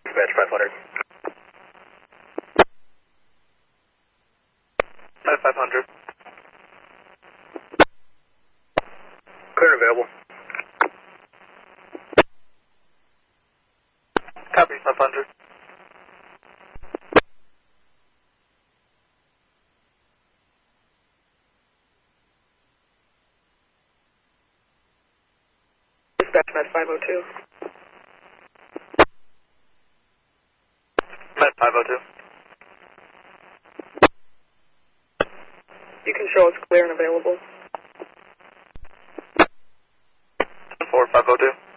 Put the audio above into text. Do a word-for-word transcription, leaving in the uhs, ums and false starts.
Dispatch five hundred. Dispatch five hundred. Clear and available. Copy five hundred. Dispatch Med five oh two. Med five oh two. You can show us clear and available. four five oh two.